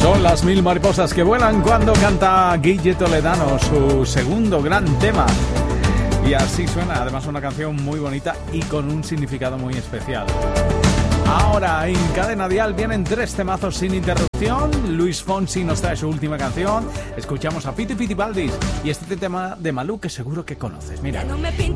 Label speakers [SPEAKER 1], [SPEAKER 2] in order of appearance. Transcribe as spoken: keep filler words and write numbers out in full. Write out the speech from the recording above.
[SPEAKER 1] Son las mil mariposas que vuelan cuando canta Guille Toledano, su segundo gran tema. Y así suena, además una canción muy bonita y con un significado muy especial. Ahora en Cadena Dial vienen tres temazos sin interrupción. Luis Fonsi nos trae su última canción. Escuchamos a Fiti Fitipaldis y este tema de Malú que seguro que conoces. Mira.
[SPEAKER 2] No me pinto